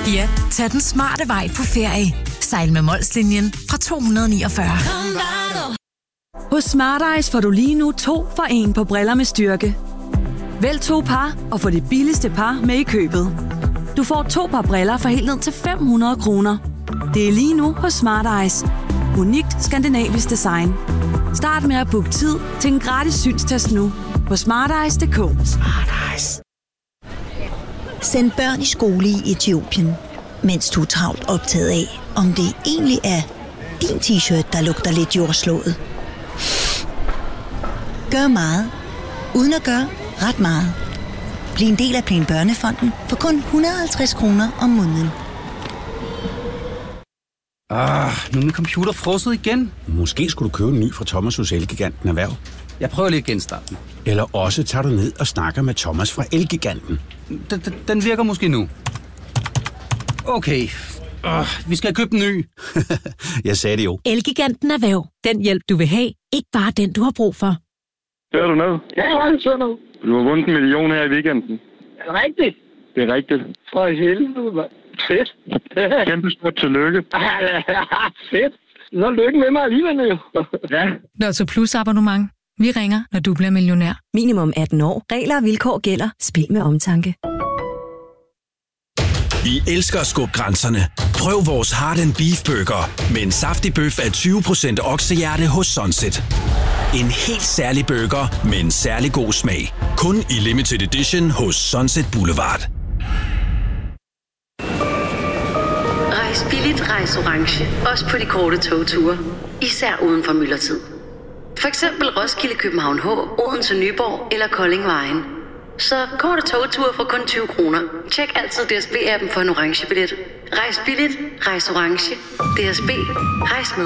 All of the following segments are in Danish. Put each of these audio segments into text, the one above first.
Ja, tag den smarte vej på ferie. Sejl med Molslinjen fra 249. Hos Smart Eyes får du lige nu 2 for 1 på briller med styrke. Vælg 2 par og få det billigste par med i købet. Du får 2 par briller for helt ned til 500 kroner. Det er lige nu hos Smart Eyes. Unikt skandinavisk design. Start med at booke tid til en gratis synstest nu på smarteyes.dk. Smart Eyes. Send børn i skole i Etiopien, mens du er travlt optaget af, om det egentlig er din t-shirt, der lugter lidt jordslået. Gør meget, uden at gøre ret meget. Bliv en del af Plan Børnefonden for kun 150 kroner om måneden. Nu er min computer frosset igen. Måske skulle du købe en ny fra Thomas hos Elgiganten Erhverv. Jeg prøver lige at genstarte den. Eller også tager du ned og snakker med Thomas fra Elgiganten. Den virker måske nu. Okay. Vi skal købe en ny. Jeg sagde det jo. Elgiganten Erhverv. Den hjælp, du vil have. Ikke bare den, du har brug for. Hører du noget? Ja, jeg hører noget. Du har vundet 1 million her i weekenden. Er det rigtigt? Det er rigtigt. For helvede, mand. Fedt. Kæmpe stort tillykke. Fedt. Så lykke med mig alligevel jo. Ja. Lotto Plus abonnement. Vi ringer, når du bliver millionær. Minimum 18 år. Regler og vilkår gælder. Spil med omtanke. Vi elsker at skubbe grænserne. Prøv vores Heart & Beef Burger med en saftig bøf af 20% oksehjerte hos Sunset. En helt særlig burger med en særlig god smag. Kun i limited edition hos Sunset Boulevard. Rejs billigt, rejs orange. Også på de korte togture. Især uden for myldretid. For eksempel Roskilde, København H, Odense, Nyborg eller Kolding Vejen. Så korte togture for kun 20 kroner. Tjek altid DSB-appen for en orange billet. Rejs billigt, rejs orange. DSB, rejs med.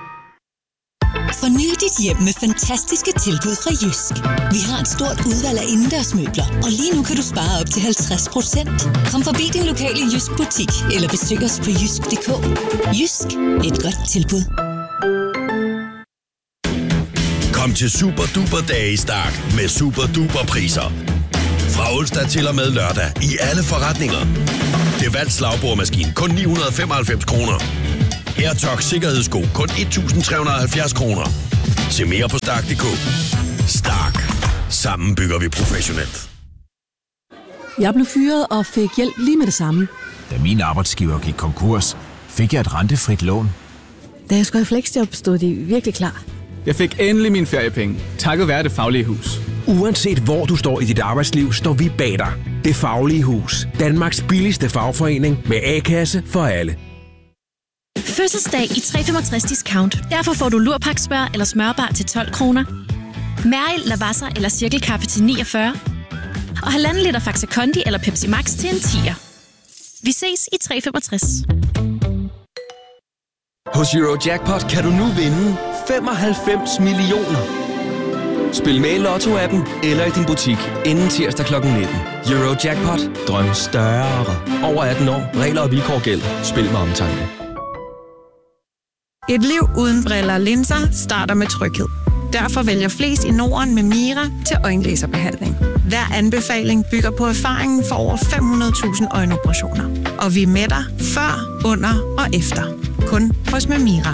Forny dit hjem med fantastiske tilbud fra Jysk. Vi har et stort udvalg af indendørsmøbler, og lige nu kan du spare op til 50%. Kom forbi din lokale Jysk butik, eller besøg os på jysk.dk. Jysk, et godt tilbud. Kom til Super Duper Dage i Stark med Super Duper priser. Fra onsdag til og med lørdag i alle forretninger. Det valgt slagbordmaskine kun 995 kroner. AirTalk sikkerhedssko kun 1.370 kroner. Se mere på Stark.dk. Stark. Sammen bygger vi professionelt. Jeg blev fyret og fik hjælp lige med det samme. Da min arbejdsgiver gik konkurs, fik jeg et rentefrit lån. Da jeg skulle have fleksjob, stod de virkelig klar. Jeg fik endelig mine feriepenge, takket være Det Faglige Hus. Uanset hvor du står i dit arbejdsliv, står vi bag dig. Det Faglige Hus. Danmarks billigste fagforening med A-kasse for alle. Fødselsdag i 365 discount. Derfor får du lurpaksmør eller smørbar til 12 kroner. Mæril, Lavazza eller cirkelkaffe til 49. Og 1,5 liter Faxe Kondi eller Pepsi Max til en 10'er. Vi ses i 365. Hos Eurojackpot kan du nu vinde 95 millioner. Spil med i Lotto-appen eller i din butik inden tirsdag kl. 19. Eurojackpot. Drøm større. Over 18 år. Regler og vilkår gælder. Spil med omtanke. Et liv uden briller og linser starter med tryghed. Derfor vælger flest i Norden med Mira til øjenlaserbehandling. Hver anbefaling bygger på erfaringen for over 500.000 øjenoperationer. Og vi er med dig før, under og efter. Kun hos Mira.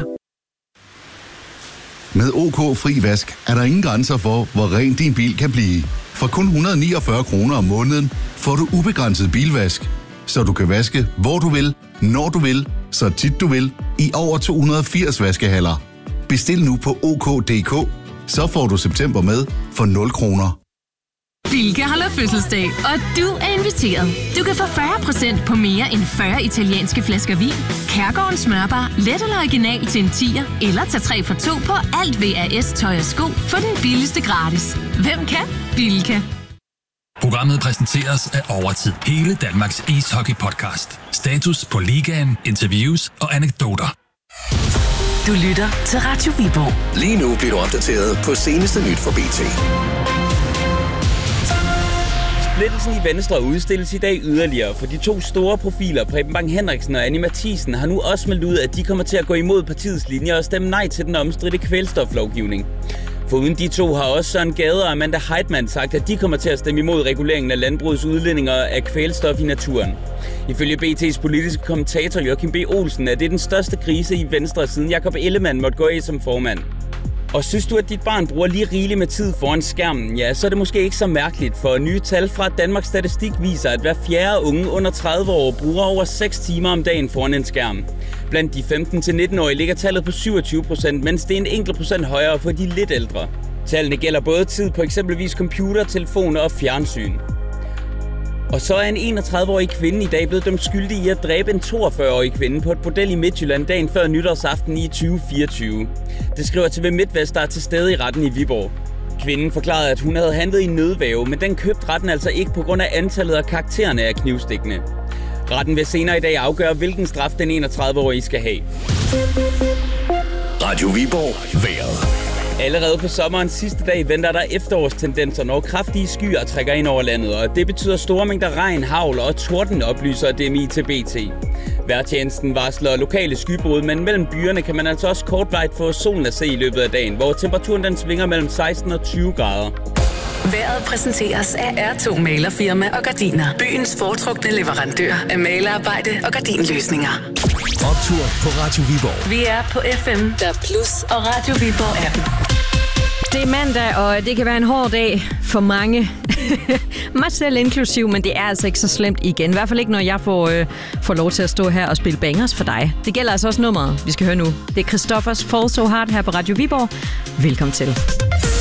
Med OK Fri Vask er der ingen grænser for, hvor ren din bil kan blive. For kun 149 kroner om måneden får du ubegrænset bilvask, så du kan vaske hvor du vil, når du vil, så tit du vil, i over 280 vaskehaller. Bestil nu på OK.dk, så får du september med for 0 kroner. Bilka holder fødselsdag, og du er inviteret. Du kan få 40% på mere end 40 italienske flasker vin, Kærgården smørbar, let eller original til en 10'er, eller tag 3 for 2 på alt VAS tøj og sko for den billigste gratis. Hvem kan? Bilka. Programmet præsenteres af Overtid. Hele Danmarks ishockey-podcast. Status på ligaen, interviews og anekdoter. Du lytter til Radio Viborg. Lige nu bliver du opdateret på seneste nyt fra BT. Splittelsen i Venstre udstilles i dag yderligere, for de 2 store profiler, Preben Bang Henriksen og Annie Matthiesen, har nu også meldt ud, at de kommer til at gå imod partiets linje og stemme nej til den omstridte kvælstoflovgivning. Foruden de to har også Søren Gade og Amanda Heitmann sagt, at de kommer til at stemme imod reguleringen af landbrugets udledninger af kvælstof i naturen. Ifølge BT's politiske kommentator Joachim B. Olsen er det den største krise i Venstre, siden Jakob Ellemann måtte gå af som formand. Og synes du, at dit barn bruger lige rigeligt med tid foran skærmen, ja, så er det måske ikke så mærkeligt, for nye tal fra Danmarks Statistik viser, at hver fjerde unge under 30 år bruger over 6 timer om dagen foran en skærm. Blandt de 15-19-årige ligger tallet på 27%, mens det er en enkelt procent højere for de lidt ældre. Tallene gælder både tid på eksempelvis computer, telefoner og fjernsyn. Og så er en 31-årig kvinde i dag blevet dømt skyldig i at dræbe en 42-årig kvinde på et bordel i Midtjylland dagen før nytårsaften i 2024. Det skriver TV MidtVest, der er til stede i retten i Viborg. Kvinden forklarede, at hun havde handlet i nødværge, men den købte retten altså ikke på grund af antallet og karaktererne af knivstikkene. Retten vil senere i dag afgøre, hvilken straf den 31-årige skal have. Radio Viborg. Vejret. Allerede på sommerens sidste dag venter der efterårstendenser, når kraftige skyer trækker ind over landet, og det betyder store mængder regn, hagl og torden, oplyser DMI til BT. Vejrtjenesten varsler lokale skybrud, men mellem byerne kan man altså også kortvejt få solen at se i løbet af dagen, hvor temperaturen den svinger mellem 16 og 20 grader. Vejret præsenteres af R2 Malerfirma og Gardiner. Byens foretrukne leverandør af malerarbejde og gardinløsninger. Optur på Radio Viborg. Vi er på FM, der Plus og Radio Viborg appen. Det er mandag, og det kan være en hård dag for mange. Mig selv inklusiv, men det er altså ikke så slemt igen. I hvert fald ikke, når jeg får lov til at stå her og spille bangers for dig. Det gælder altså også nummeret, vi skal høre nu. Det er Christoffers Fall So Hard her på Radio Viborg. Velkommen til.